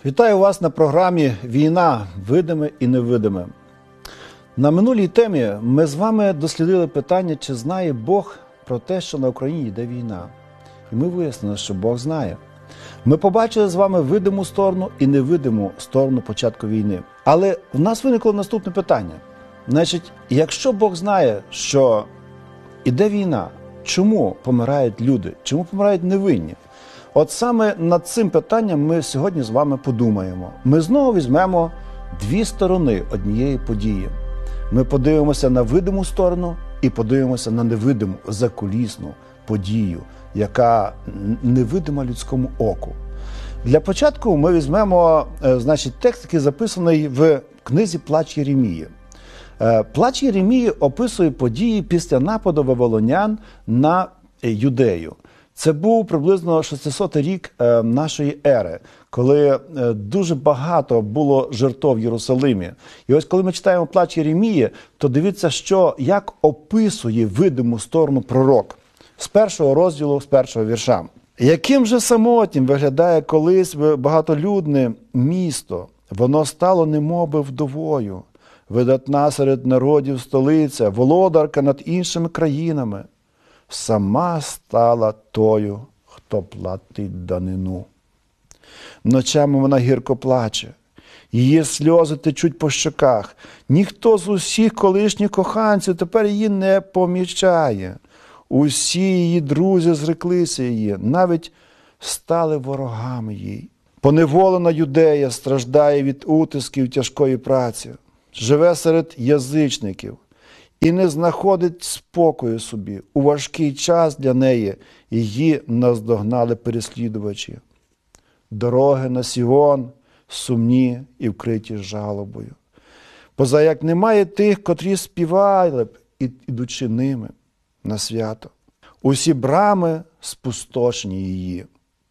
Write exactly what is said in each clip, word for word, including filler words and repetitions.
Вітаю вас на програмі «Війна. Видиме і невидиме». На минулій темі ми з вами дослідили питання, чи знає Бог про те, що на Україні йде війна. І ми вияснили, що Бог знає. Ми побачили з вами видиму сторону і невидиму сторону початку війни. Але в нас виникло наступне питання. Значить, якщо Бог знає, що йде війна, чому помирають люди? Чому помирають невинні? От саме над цим питанням ми сьогодні з вами подумаємо. Ми знову візьмемо дві сторони однієї події. Ми подивимося на видиму сторону і подивимося на невидиму, закулісну подію, яка невидима людському оку. Для початку ми візьмемо, значить, текст, який записаний в книзі «Плач Єремії». «Плач Єремії» описує події після нападу вавилонян на Юдею. Це був приблизно шестисотий рік нашої ери, коли дуже багато було жертв в Єрусалимі. І ось коли ми читаємо «Плач Єремії», то дивіться, що, як описує видиму сторону пророк з першого розділу, з першого вірша. «Яким же самотнім виглядає колись багатолюдне місто, воно стало немоби вдовою, видатна серед народів столиця, володарка над іншими країнами. Сама стала тою, хто платить данину. Ночами вона гірко плаче, її сльози течуть по щоках. Ніхто з усіх колишніх коханців тепер її не помічає. Усі її друзі зреклися її, навіть стали ворогами їй. Поневолена Юдея страждає від утисків тяжкої праці, живе серед язичників і не знаходить спокою собі. У важкий час для неї її наздогнали переслідувачі. Дороги на Сіон сумні і вкриті жалобою. Позаяк немає тих, котрі співали б, ідучи ними на свято. Усі брами спустошені її.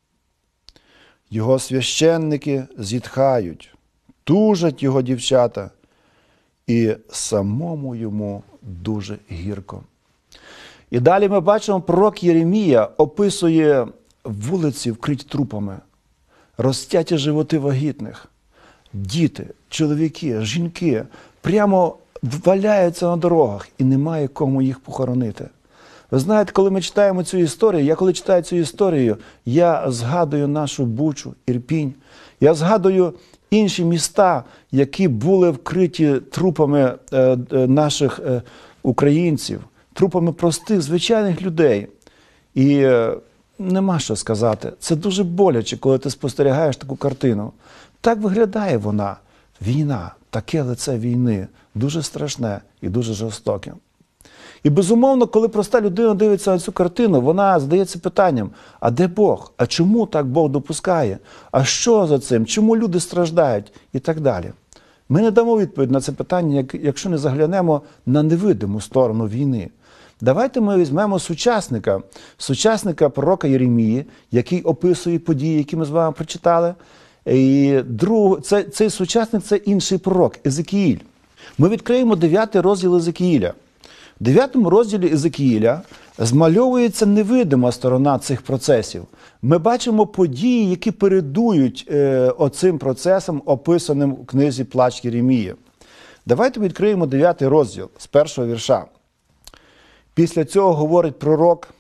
Його священники зітхають, тужать його дівчата, і самому йому дуже гірко». І далі ми бачимо, пророк Єремія описує вулиці, вкриті трупами, розтяті животи вагітних. Діти, чоловіки, жінки прямо валяються на дорогах і немає кому їх похоронити. Ви знаєте, коли ми читаємо цю історію, я коли читаю цю історію, я згадую нашу Бучу, Ірпінь, я згадую інші міста, які були вкриті трупами е, е, наших е, українців, трупами простих, звичайних людей. І е, нема що сказати. Це дуже боляче, коли ти спостерігаєш таку картину. Так виглядає вона. Війна, таке лице війни, дуже страшне і дуже жорстоке. І безумовно, коли проста людина дивиться на цю картину, вона задається питанням, а де Бог? А чому так Бог допускає? А що за цим? Чому люди страждають? І так далі. Ми не дамо відповідь на це питання, якщо не заглянемо на невидиму сторону війни. Давайте ми візьмемо сучасника, сучасника пророка Єремії, який описує події, які ми з вами прочитали. І друг, це, цей сучасник – це інший пророк, Езекіїль. Ми відкриємо дев'ятий розділ Езекіїля. В дев'ятому розділі Езекіїля змальовується невидима сторона цих процесів. Ми бачимо події, які передують е, оцим процесам, описаним у книзі «Плач Єремії». Давайте відкриємо дев'ятий розділ з першого вірша. Після цього говорить пророк: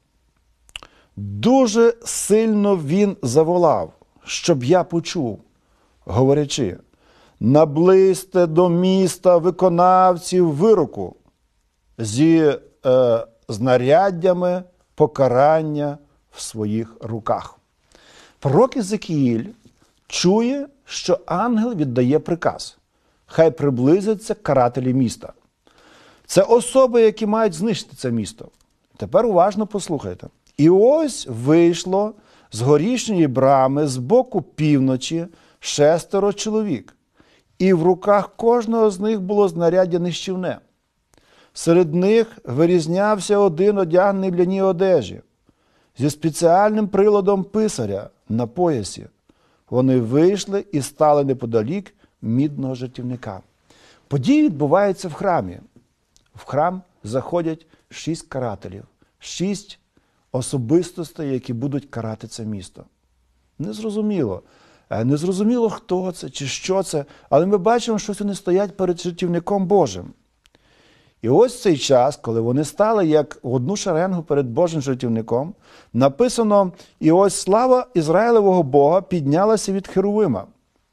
«Дуже сильно він заволав, щоб я почув, говорячи: наблизьте до міста виконавців вироку зі е, знаряддями покарання в своїх руках». Пророк Езекіїль чує, що ангел віддає приказ: хай приблизяться карателі міста. Це особи, які мають знищити це місто. Тепер уважно послухайте. «І ось вийшло з горішньої брами з боку півночі шестеро чоловік, і в руках кожного з них було знаряддя нищівне. Серед них вирізнявся один одягнений в ляній одежі, зі спеціальним приладом писаря на поясі. Вони вийшли і стали неподалік мідного жертівника». Події відбуваються в храмі. В храм заходять шість карателів, шість особистостей, які будуть карати це місто. Незрозуміло, Незрозуміло, хто це чи що це, але ми бачимо, що вони стоять перед жертівником Божим. І ось цей час, коли вони стали як в одну шеренгу перед Божим жертівником, написано, і ось слава Ізраїлевого Бога піднялася від Херувима,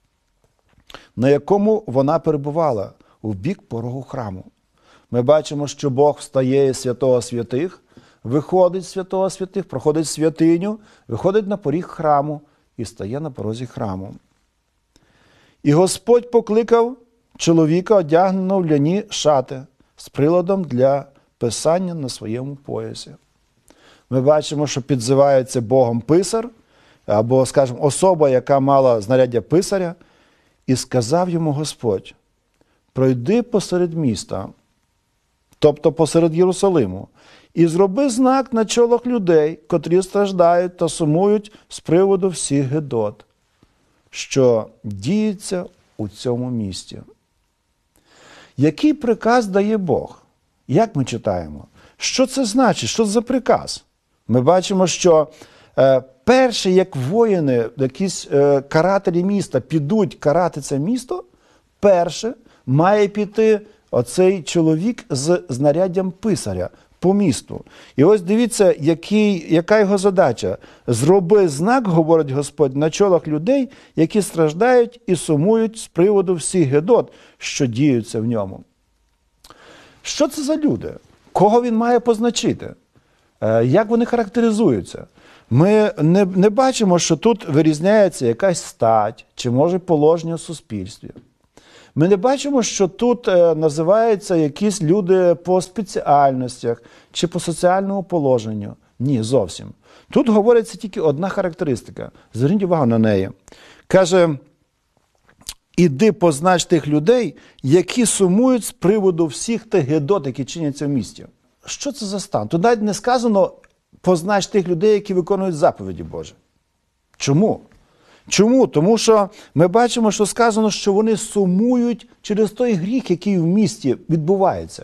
на якому вона перебувала, у бік порогу храму. Ми бачимо, що Бог встає із святого святих, виходить з святого святих, проходить святиню, виходить на поріг храму і стає на порозі храму. І Господь покликав чоловіка, одягненого в ляні шати, з приладом для писання на своєму поясі. Ми бачимо, що підзивається Богом писар, або, скажімо, особа, яка мала знаряддя писаря, і сказав йому Господь: пройди посеред міста, тобто посеред Єрусалиму, і зроби знак на чолах людей, котрі страждають та сумують з приводу всіх гидот, що діються у цьому місті. Який приказ дає Бог? Як ми читаємо? Що це значить? Що це за приказ? Ми бачимо, що е, перші, як воїни, якісь е, карателі міста підуть карати це місто, перше має піти оцей чоловік з знаряддям писаря по місту. І ось дивіться, який, яка його задача. Зроби знак, говорить Господь, на чолах людей, які страждають і сумують з приводу всіх гидот, що діються в ньому. Що це за люди? Кого він має позначити? Як вони характеризуються? Ми не, не бачимо, що тут вирізняється якась стать, чи може положення в суспільстві. Ми не бачимо, що тут е, називаються якісь люди по спеціальностях чи по соціальному положенню. Ні, зовсім. Тут говориться тільки одна характеристика. Зверніть увагу на неї. Каже, іди познач тих людей, які сумують з приводу всіх тих гидот, які чиняться в місті. Що це за стан? Тут навіть не сказано познач тих людей, які виконують заповіді Божі. Чому? Чому? Тому що ми бачимо, що сказано, що вони сумують через той гріх, який в місті відбувається.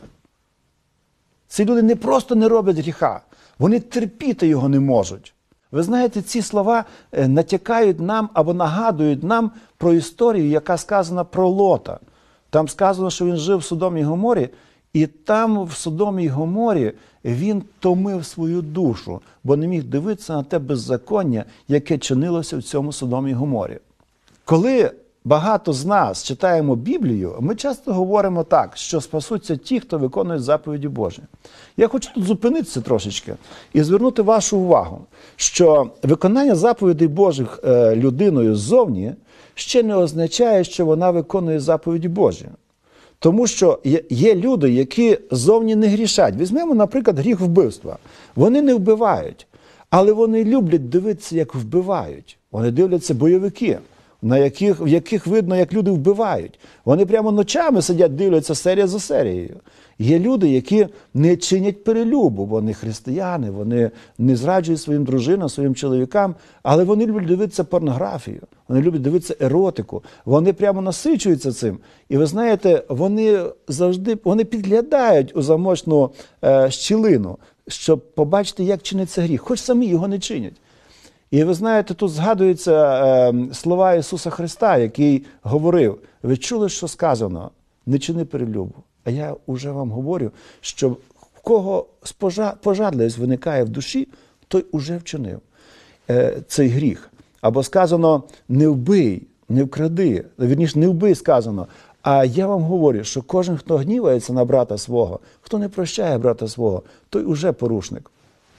Ці люди не просто не роблять гріха, вони терпіти його не можуть. Ви знаєте, ці слова натякають нам або нагадують нам про історію, яка сказана про Лота. Там сказано, що він жив в Содомі і Гоморі, і там в Содомі і Гоморі він томив свою душу, бо не міг дивитися на те беззаконня, яке чинилося в цьому Содомі і Гоморі. Коли багато з нас читаємо Біблію, ми часто говоримо так, що спасуться ті, хто виконує заповіді Божі. Я хочу тут зупинитися трошечки і звернути вашу увагу, що виконання заповідей Божих людиною ззовні ще не означає, що вона виконує заповіді Божі. Тому що є люди, які зовні не грішать. Візьмемо, наприклад, гріх вбивства. Вони не вбивають, але вони люблять дивитися, як вбивають. Вони дивляться бойовики, на яких, в яких видно, як люди вбивають. Вони прямо ночами сидять, дивляться серія за серією. Є люди, які не чинять перелюбу, вони християни, вони не зраджують своїм дружинам, своїм чоловікам, але вони люблять дивитися порнографію, вони люблять дивитися еротику, вони прямо насичуються цим. І ви знаєте, вони завжди вони підглядають у замочну е, щілину, щоб побачити, як чиниться гріх, хоч самі його не чинять. І ви знаєте, тут згадуються е, слова Ісуса Христа, який говорив: ви чули, що сказано, не чини перелюбу. А я вже вам говорю, що в кого пожадливість виникає в душі, той уже вчинив е, цей гріх. Або сказано, не вбий, не вкради, вірніше, не вбий сказано. А я вам говорю, що кожен, хто гнівається на брата свого, хто не прощає брата свого, той уже порушник.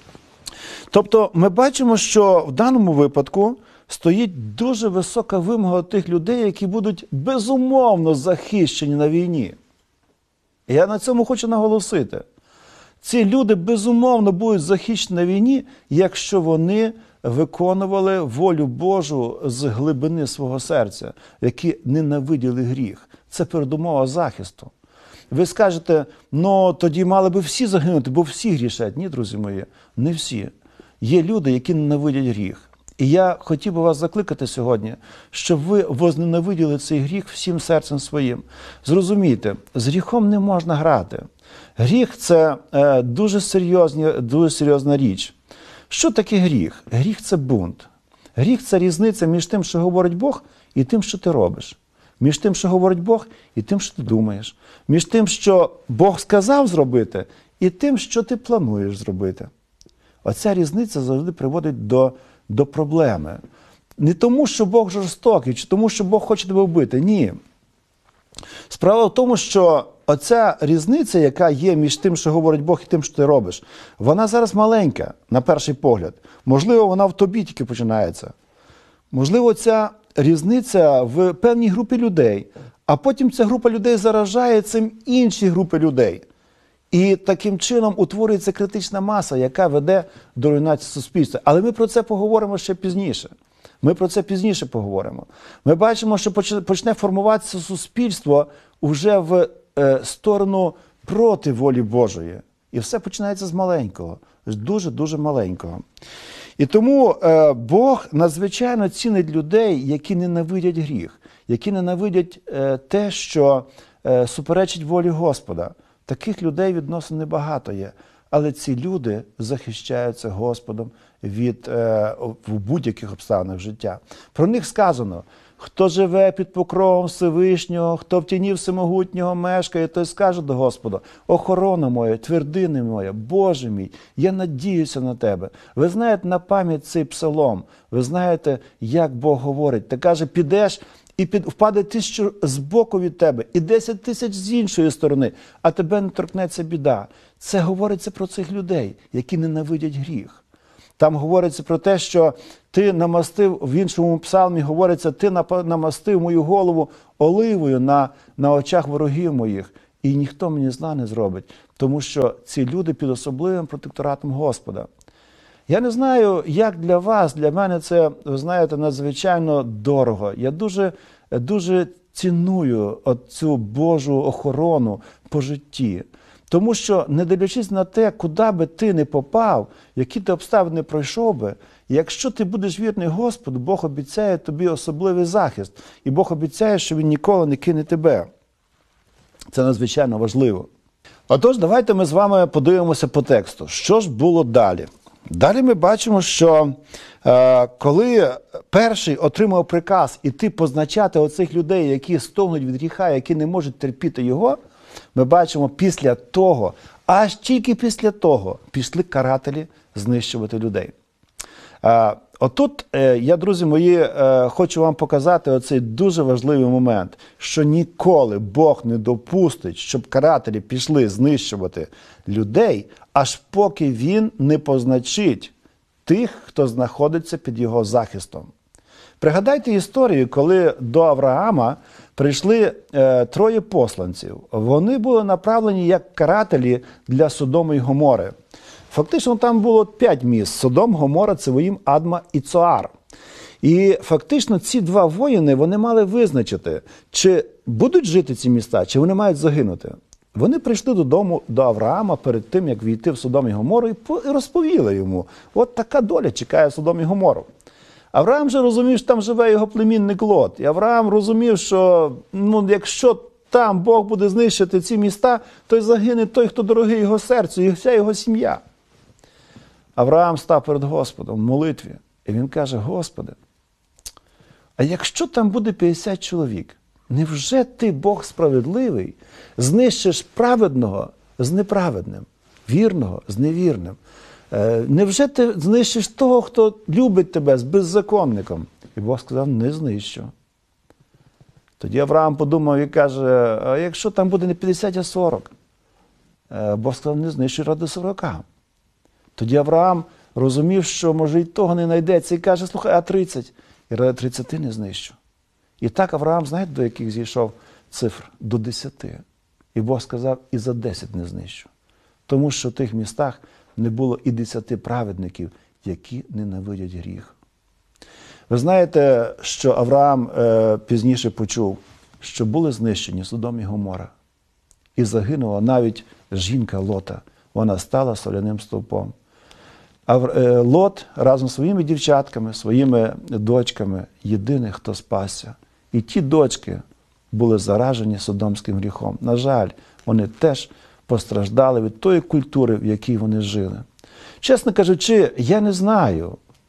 Тобто ми бачимо, що в даному випадку стоїть дуже висока вимога тих людей, які будуть безумовно захищені на війні. І я на цьому хочу наголосити. Ці люди безумовно будуть захищені на війні, якщо вони виконували волю Божу з глибини свого серця, які ненавиділи гріх. Це передумова захисту. Ви скажете, ну тоді мали би всі загинути, бо всі грішать. Ні, друзі мої, не всі. Є люди, які ненавидять гріх. І я хотів би вас закликати сьогодні, щоб ви возненавиділи цей гріх всім серцем своїм. Зрозумійте, з гріхом не можна грати. Гріх – це е, дуже, серйозні, дуже серйозна річ. Що таке гріх? Гріх – це бунт. Гріх – це різниця між тим, що говорить Бог, і тим, що ти робиш. Між тим, що говорить Бог, і тим, що ти думаєш. Між тим, що Бог сказав зробити, і тим, що ти плануєш зробити. Оця різниця завжди приводить до, до проблеми. Не тому, що Бог жорстокий, чи тому, що Бог хоче тебе вбити. Ні. Справа в тому, що оця різниця, яка є між тим, що говорить Бог, і тим, що ти робиш, вона зараз маленька, на перший погляд. Можливо, вона в тобі тільки починається. Можливо, ця різниця в певній групі людей, а потім ця група людей заражає цим інші групи людей. І таким чином утворюється критична маса, яка веде до руйнації суспільства. Але ми про це поговоримо ще пізніше. Ми про це пізніше поговоримо. Ми бачимо, що почне формуватися суспільство вже в е, сторону проти волі Божої. І все починається з маленького, з дуже-дуже маленького. І тому е, Бог надзвичайно цінить людей, які ненавидять гріх, які ненавидять е, те, що е, суперечить волі Господа. Таких людей відносно небагато є. Але ці люди захищаються Господом від, е, в будь-яких обставинах життя. Про них сказано: хто живе під покровом Всевишнього, хто в тіні Всемогутнього мешкає, той скаже до Господа: охорона моя, твердине моя, Боже мій, я надіюся на тебе. Ви знаєте на пам'ять цей псалом, ви знаєте, як Бог говорить. Та каже, підеш, і під, впаде тисячу з боку від тебе, і десять тисяч з іншої сторони, а тебе не торкнеться біда. Це говориться про цих людей, які ненавидять гріх. Там говориться про те, що ти намастив, в іншому псалмі говориться, ти намастив мою голову оливою на, на очах ворогів моїх, і ніхто мені зла не зробить, тому що ці люди під особливим протекторатом Господа. Я не знаю, як для вас, для мене це, ви знаєте, надзвичайно дорого. Я дуже, дуже ціную цю Божу охорону по житті. Тому що, не дивлячись на те, куди би ти не попав, які ти обставини пройшов би, якщо ти будеш вірний Господу, Бог обіцяє тобі особливий захист. І Бог обіцяє, що Він ніколи не кине тебе. Це надзвичайно важливо. Отож, давайте ми з вами подивимося по тексту. Що ж було далі? Далі ми бачимо, що е, коли перший отримав приказ іти позначати оцих людей, які стогнуть від гріха, які не можуть терпіти його, ми бачимо, після того, аж тільки після того, пішли карателі знищувати людей. Е, отут е, я, друзі мої, е, хочу вам показати оцей дуже важливий момент, що ніколи Бог не допустить, щоб карателі пішли знищувати людей, аж поки Він не позначить тих, хто знаходиться під його захистом. Пригадайте історію, коли до Авраама прийшли е, троє посланців. Вони були направлені як карателі для Содому і Гомори. Фактично там було п'ять міст: Содом, Гомора, Цевоїм, Адма і Цоар. І фактично ці два воїни, вони мали визначити, чи будуть жити ці міста, чи вони мають загинути. Вони прийшли додому до Авраама перед тим, як війти в Содом і Гомору, і розповіли йому: от така доля чекає Содом і Гомору. Авраам же розумів, що там живе його племінник Лот. І Авраам розумів, що ну, якщо там Бог буде знищити ці міста, то й загине той, хто дорогий його серцю, і вся його сім'я. Авраам став перед Господом в молитві, і він каже: Господи, а якщо там буде п'ятдесят чоловік, невже ти, Бог справедливий, знищиш праведного з неправедним, вірного з невірним? Невже ти знищиш того, хто любить тебе, з беззаконником? І Бог сказав: не знищу. Тоді Авраам подумав і каже: а якщо там буде не п'ятдесят, а сорок? Бог сказав: не знищу ради сорока. Тоді Авраам розумів, що може і того не знайдеться, і каже: слухай, а тридцять? І ради тридцяти не знищу. І так Авраам, знаєте, до яких зійшов цифр? До десяти. І Бог сказав: і за десять не знищу. Тому що в тих містах не було і десяти праведників, які ненавидять гріх. Ви знаєте, що Авраам е, пізніше почув, що були знищені Содом і Гомора. І загинула навіть жінка Лота. Вона стала соляним стовпом. А е, Лот разом зі своїми дівчатками, своїми дочками єдиний, хто спасся. І ті дочки були заражені содомським гріхом. На жаль, вони теж постраждали від тої культури, в якій вони жили. Чесно кажучи, я не знаю,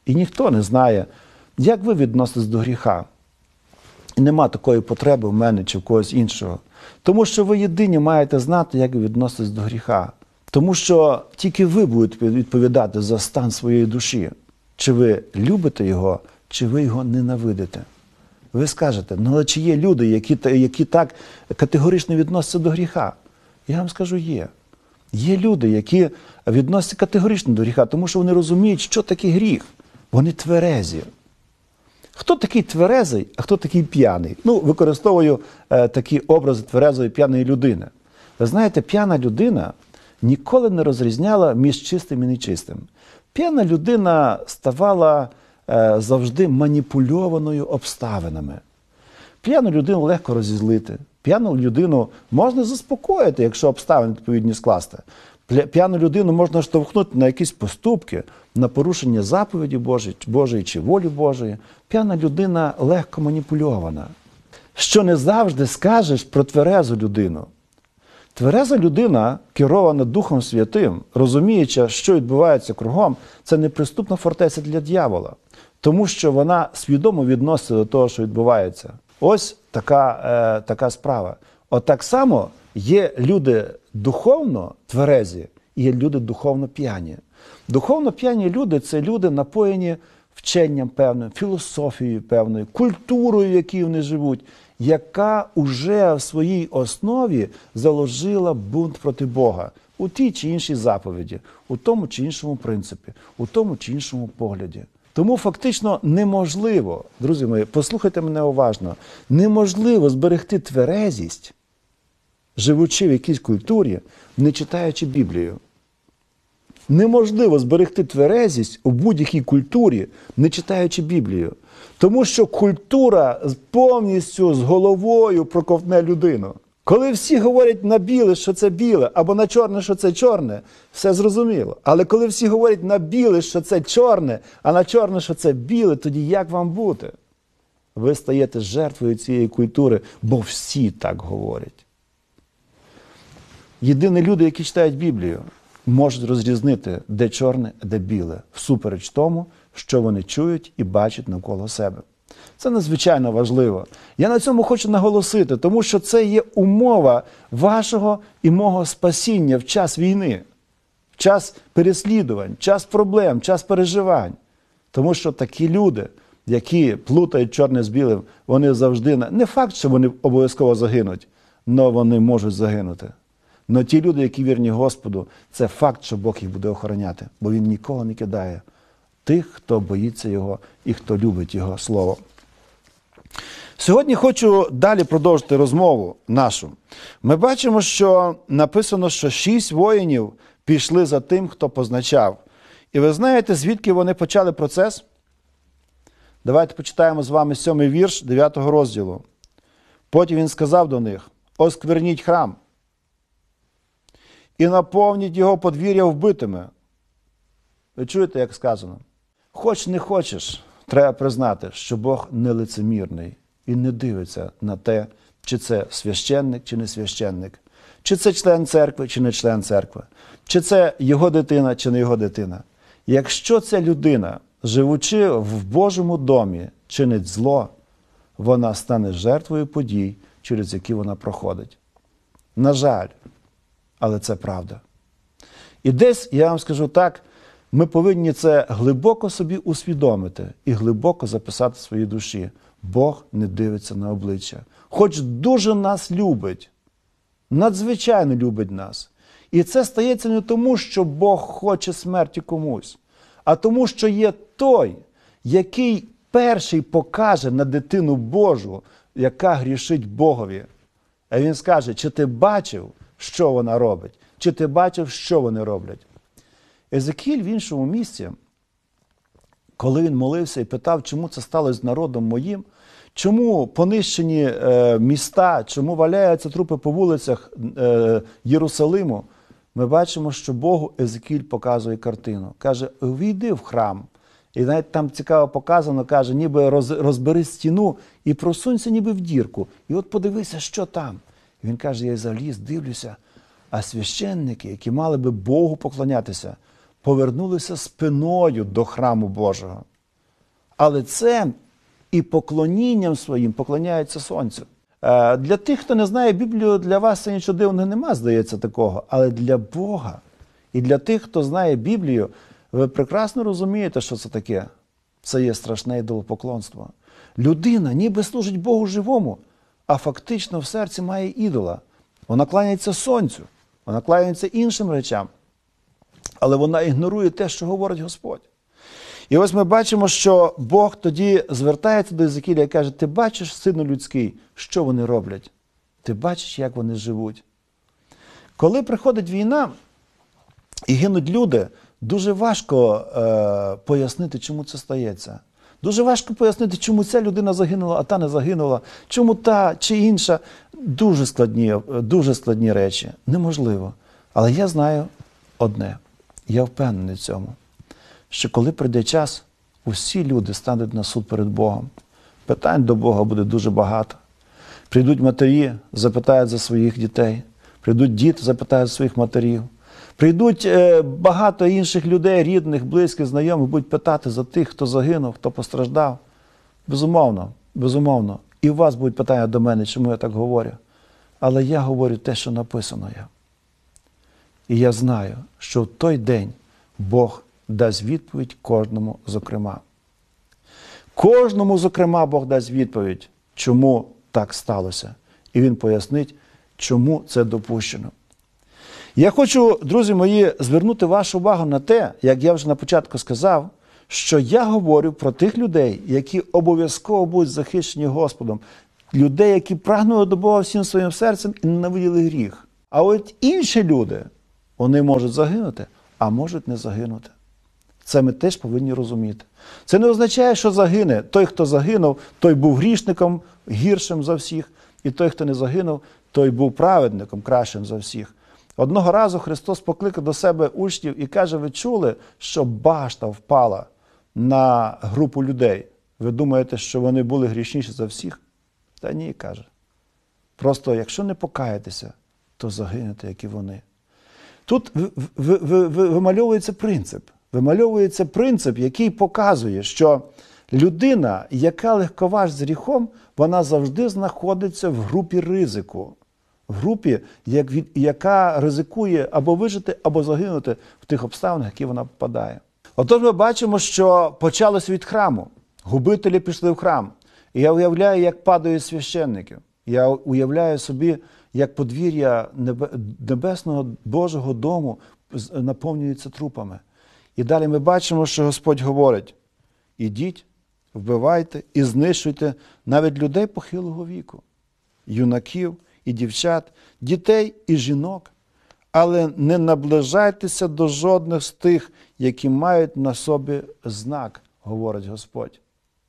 І ніхто не знає, як ви відноситесь до гріха. І нема такої потреби в мене чи в когось іншого. Тому що ви єдині маєте знати, як ви відноситесь до гріха. Тому що тільки ви будете відповідати за стан своєї душі. Чи ви любите його, чи ви його ненавидите. Ви скажете, ну але чи є люди, які, які так категорично відносяться до гріха? Я вам скажу, є. Є люди, які відносяться категорично до гріха, тому що вони розуміють, що таке гріх. Вони тверезі. Хто такий тверезий, а хто такий п'яний? Ну, використовую е, такі образи тверезої п'яної людини. Ви знаєте, п'яна людина ніколи не розрізняла між чистим і нечистим. П'яна людина ставала е, завжди маніпульованою обставинами. П'яну людину легко розізлити. П'яну людину можна заспокоїти, якщо обставини відповідні скласти. П'яну людину можна штовхнути на якісь поступки, на порушення заповіді Божої, Божої чи волі Божої. П'яна людина легко маніпульована. Що не завжди скажеш про тверезу людину. Твереза людина, керована Духом Святим, розуміючи, що відбувається кругом, це неприступна фортеця для дьявола. Тому що вона свідомо відноситься до того, що відбувається. Ось така, е, така справа. От так само є люди духовно тверезі і є люди духовно п'яні. Духовно п'яні люди – це люди, напоєні вченням певним, філософією певною, культурою, в якій вони живуть, яка уже в своїй основі заложила бунт проти Бога у тій чи іншій заповіді, у тому чи іншому принципі, у тому чи іншому погляді. Тому фактично неможливо, друзі мої, послухайте мене уважно, неможливо зберегти тверезість, живучи в якійсь культурі, не читаючи Біблію. Неможливо зберегти тверезість у будь-якій культурі, не читаючи Біблію. Тому що культура повністю з головою проковтне людину. Коли всі говорять на біле, що це біле, або на чорне, що це чорне, все зрозуміло. Але коли всі говорять на біле, що це чорне, а на чорне, що це біле, тоді як вам бути? Ви стаєте жертвою цієї культури, бо всі так говорять. Єдині люди, які читають Біблію, можуть розрізнити, де чорне, де біле, всупереч тому, що вони чують і бачать навколо себе. Це надзвичайно важливо. Я на цьому хочу наголосити, тому що це є умова вашого і мого спасіння в час війни, в час переслідувань, час проблем, час переживань. Тому що такі люди, які плутають чорне з білим, вони завжди, не факт, що вони обов'язково загинуть, але вони можуть загинути. Но ті люди, які вірні Господу, це факт, що Бог їх буде охороняти, бо Він нікого не кидає тих, хто боїться Його і хто любить Його Слово. Сьогодні хочу далі продовжити розмову нашу. Ми бачимо, що написано, що шість воїнів пішли за тим, хто позначав. І ви знаєте, звідки вони почали процес? Давайте почитаємо з вами сьомий вірш дев'ятого розділу. Потім він сказав до них: «Оскверніть храм і наповніть його подвір'я вбитими». Ви чуєте, як сказано? Хоч не хочеш, треба признати, що Бог не лицемірний і не дивиться на те, чи це священник, чи не священник, чи це член церкви, чи не член церкви, чи це його дитина, чи не його дитина. Якщо ця людина, живучи в Божому домі, чинить зло, вона стане жертвою подій, через які вона проходить. На жаль, але це правда. І десь, я вам скажу так, ми повинні це глибоко собі усвідомити і глибоко записати в своїй душі. Бог не дивиться на обличчя. Хоч дуже нас любить, надзвичайно любить нас. І це стається не тому, що Бог хоче смерті комусь, а тому, що є той, який перший покаже на дитину Божу, яка грішить Богові. А він скаже: чи ти бачив, що вона робить? Чи ти бачив, що вони роблять? Езекіль в іншому місці, коли він молився і питав, чому це сталося з народом моїм, чому понищені е, міста, чому валяються трупи по вулицях е, Єрусалиму, ми бачимо, що Богу Езекіль показує картину. Каже: увійди в храм. І навіть там цікаво показано, каже, ніби роз, розбери стіну і просунься ніби в дірку. І от подивися, що там. І він каже: я заліз, дивлюся, а священники, які мали би Богу поклонятися, повернулися спиною до храму Божого. але це і поклонінням своїм поклоняються сонцю. Е, для тих, хто не знає Біблію, для вас це нічого дивного нема, здається, такого. Але для Бога і для тих, хто знає Біблію, ви прекрасно розумієте, що це таке. Це є страшне ідолопоклонство. Людина ніби служить Богу живому, а фактично в серці має ідола. Вона кланяється сонцю, вона кланяється іншим речам, але вона ігнорує те, що говорить Господь. І ось ми бачимо, що Бог тоді звертається до Єзекіля і каже: ти бачиш, сину людський, що вони роблять? Ти бачиш, як вони живуть? Коли приходить війна і гинуть люди, дуже важко е, пояснити, чому це стається. Дуже важко пояснити, чому ця людина загинула, а та не загинула, чому та чи інша. Дуже складні, дуже складні речі. Неможливо. Але я знаю одне, я впевнений в цьому, що коли прийде час, усі люди стануть на суд перед Богом. Питань до Бога буде дуже багато. Прийдуть матері, запитають за своїх дітей. Прийдуть діти, запитають своїх матерів. Прийдуть е, багато інших людей, рідних, близьких, знайомих, будуть питати за тих, хто загинув, хто постраждав. Безумовно, безумовно. І у вас будуть питання до мене, чому я так говорю. Але я говорю те, що написано є. І я знаю, що в той день Бог дасть відповідь кожному зокрема. Кожному зокрема Бог дасть відповідь, чому так сталося. І Він пояснить, чому це допущено. Я хочу, друзі мої, звернути вашу увагу на те, як я вже на початку сказав, що я говорю про тих людей, які обов'язково будуть захищені Господом. Людей, які прагнули до Бога всім своїм серцем і ненавиділи гріх. А от інші люди, вони можуть загинути, а можуть не загинути. Це ми теж повинні розуміти. Це не означає, що загине. Той, хто загинув, той був грішником, гіршим за всіх. І той, хто не загинув, той був праведником, кращим за всіх. Одного разу Христос покликав до себе учнів і каже: ви чули, що башта впала на групу людей? Ви думаєте, що вони були грішніші за всіх? Та ні, каже. Просто якщо не покаєтеся, то загинете, як і вони. Тут вимальовується принцип. Вимальовується принцип, який показує, що людина, яка легковаж з гріхом, вона завжди знаходиться в групі ризику. В групі, яка ризикує або вижити, або загинути в тих обставинах, в які вона попадає. Отож ми бачимо, що почалося від храму. Губителі пішли в храм. І я уявляю, як падають священники. Я уявляю собі, як подвір'я небесного Божого дому наповнюється трупами. І далі ми бачимо, що Господь говорить: ідіть, вбивайте і знищуйте навіть людей похилого віку, юнаків і дівчат, дітей і жінок, але не наближайтеся до жодних з тих, які мають на собі знак, говорить Господь.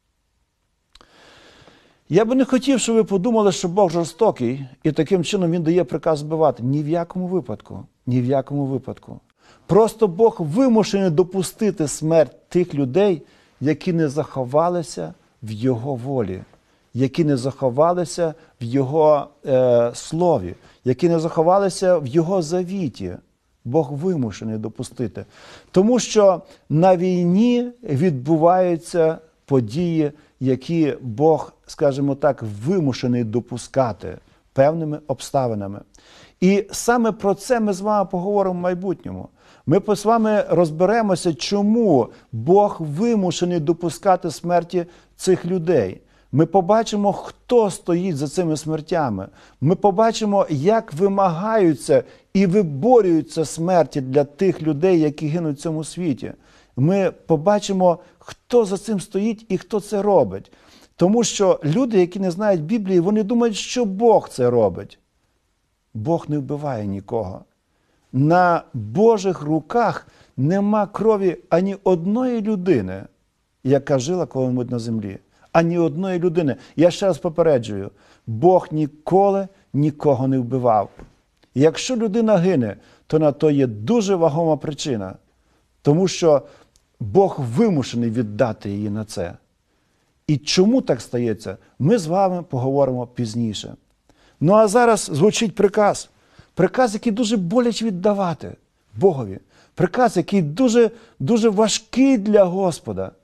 Я би не хотів, щоб ви подумали, що Бог жорстокий, і таким чином Він дає приказ вбивати. Ні в якому випадку. Ні в якому випадку. Просто Бог вимушений допустити смерть тих людей, які не заховалися в Його волі, які не заховалися в Його е, слові, які не заховалися в Його завіті. Бог вимушений допустити. Тому що на війні відбуваються події, які Бог, скажімо так, вимушений допускати певними обставинами. І саме про це ми з вами поговоримо в майбутньому. Ми з вами розберемося, чому Бог вимушений допускати смерті цих людей. Ми побачимо, хто стоїть за цими смертями. Ми побачимо, як вимагаються і виборюються смерті для тих людей, які гинуть в цьому світі. Ми побачимо, хто за цим стоїть і хто це робить. Тому що люди, які не знають Біблії, вони думають, що Бог це робить. Бог не вбиває нікого. На Божих руках нема крові ані одної людини, яка жила коли-небудь на землі. Ані одної людини. Я ще раз попереджую, Бог ніколи нікого не вбивав. І якщо людина гине, то на то є дуже вагома причина. Тому що Бог вимушений віддати її на це. І чому так стається, ми з вами поговоримо пізніше. Ну а зараз звучить приказ. Приказ, який дуже боляче віддавати Богові. Приказ, який дуже, дуже важкий для Господа.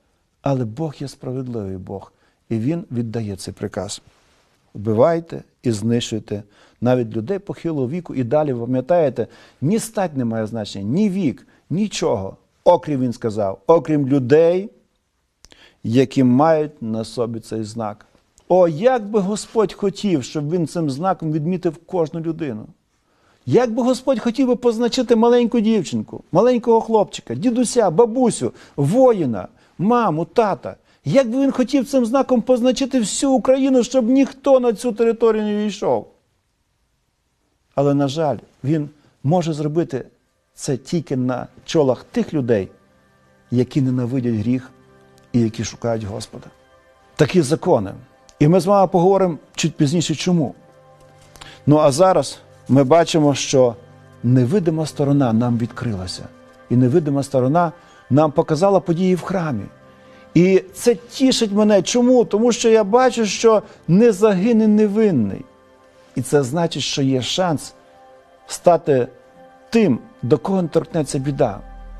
Але Бог є справедливий Бог, і Він віддає цей приказ. Вбивайте і знищуйте навіть людей похилого віку. І далі, пам'ятаєте, ні стать не має значення, ні вік, нічого. Окрім, він сказав, окрім людей, які мають на собі цей знак. О, як би Господь хотів, щоб Він цим знаком відмітив кожну людину. Як би Господь хотів би позначити маленьку дівчинку, маленького хлопчика, дідуся, бабусю, воїна, маму, тата. Як би Він хотів цим знаком позначити всю Україну, щоб ніхто на цю територію не війшов. Але, на жаль, Він може зробити це тільки на чолах тих людей, які ненавидять гріх і які шукають Господа. Такі закони. І ми з вами поговоримо чуть пізніше чому. Ну а зараз ми бачимо, що невидима сторона нам відкрилася. І невидима сторона нам показала події в храмі. І це тішить мене. Чому? Тому що я бачу, що не загине невинний. І це значить, що є шанс стати тим, до кого не торкнеться біда.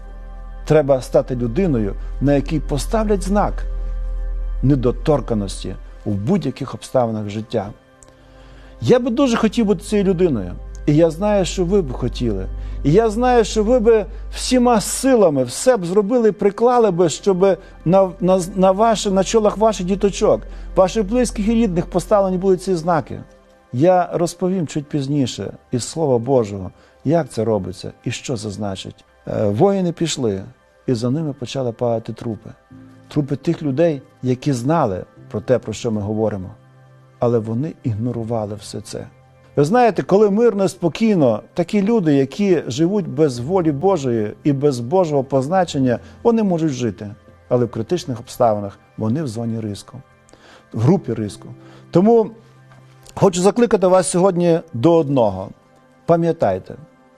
Треба стати людиною, на якій поставлять знак недоторканості у будь-яких обставинах життя. Я би дуже хотів бути цією людиною. І я знаю, що ви б хотіли. І я знаю, що ви б всіма силами все б зробили і приклали б, щоб на, на, на, ваші, на чолах ваших діточок, ваших близьких і рідних поставлені були ці знаки. Я розповім чуть пізніше із Слова Божого, як це робиться і що це значить. Воїни пішли, і за ними почали падати трупи. Трупи тих людей, які знали про те, про що ми говоримо. Але вони ігнорували все це. Ви знаєте, коли мирно, спокійно, такі люди, які живуть без волі Божої і без Божого позначення, вони можуть жити. Але в критичних обставинах вони в зоні ризику, в групі ризику. Тому хочу закликати вас сьогодні до одного. Пам'ятайте,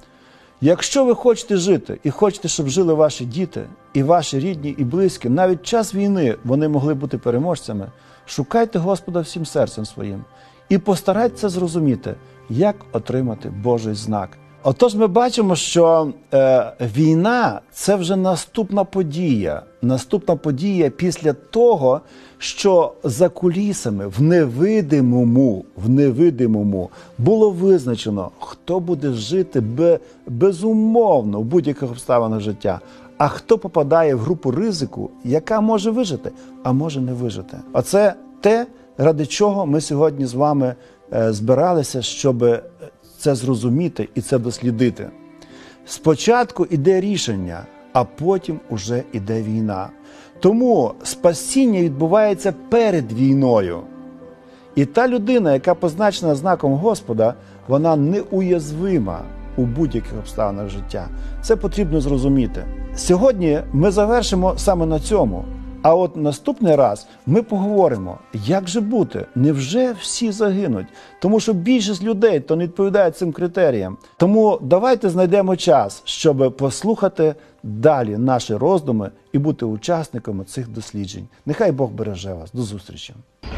якщо ви хочете жити і хочете, щоб жили ваші діти, і ваші рідні, і близькі, навіть в час війни вони могли бути переможцями, шукайте Господа всім серцем своїм і постарайтеся зрозуміти, як отримати Божий знак. Отож ми бачимо, що е, війна – це вже наступна подія. Наступна подія після того, що за кулісами, в невидимому, в невидимому було визначено, хто буде жити бе, безумовно в будь-яких обставинах життя, а хто попадає в групу ризику, яка може вижити, а може не вижити. Оце те, ради чого ми сьогодні з вами е, збиралися, щоб це зрозуміти і це дослідити. Спочатку іде рішення, а потім уже іде війна. Тому спасіння відбувається перед війною. І та людина, яка позначена знаком Господа, вона неуязвима у будь-яких обставинах життя. Це потрібно зрозуміти. Сьогодні ми завершимо саме на цьому. А от наступний раз ми поговоримо, як же бути, невже всі загинуть? Тому що більшість людей то не відповідає цим критеріям. Тому давайте знайдемо час, щоб послухати далі наші роздуми і бути учасниками цих досліджень. Нехай Бог береже вас. До зустрічі.